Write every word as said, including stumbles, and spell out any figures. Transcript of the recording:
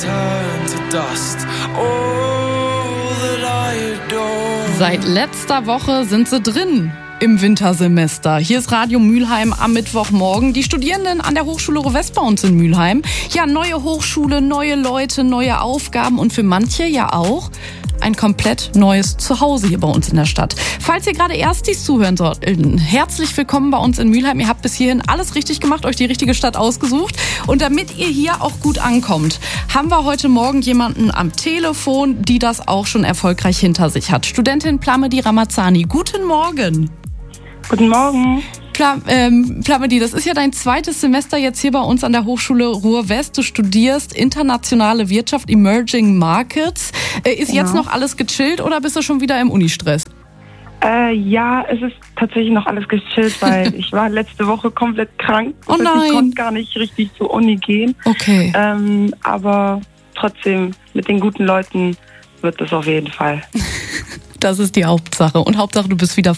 turn to dust. All that I adore. Seit letzter Woche sind sie drin im Wintersemester. Hier ist Radio Mülheim am Mittwochmorgen. Die Studierenden an der Hochschule Ruhr-West bei uns in Mülheim. Ja, neue Hochschule, neue Leute, neue Aufgaben und für manche ja auch ein komplett neues Zuhause hier bei uns in der Stadt. Falls ihr gerade Erstis zuhören sollten, herzlich willkommen bei uns in Mülheim. Ihr habt bis hierhin alles richtig gemacht, euch die richtige Stadt ausgesucht. Und damit ihr hier auch gut ankommt, haben wir heute Morgen jemanden am Telefon, die das auch schon erfolgreich hinter sich hat. Studentin Plamedi Ramazani. Guten Morgen. Guten Morgen. Pla- ähm, Plamedi, das ist ja dein zweites Semester jetzt hier bei uns an der Hochschule Ruhr-West. Du studierst internationale Wirtschaft, Emerging Markets. Äh, ist Genau. jetzt noch alles gechillt oder bist du schon wieder im Unistress? Äh, ja, es ist tatsächlich noch alles gechillt, weil ich war letzte Woche komplett krank. Oh Das heißt, nein. Ich konnte gar nicht richtig zur Uni gehen. Okay. Ähm, aber trotzdem, mit den guten Leuten wird das auf jeden Fall. Das ist die Hauptsache. Und Hauptsache, du bist wieder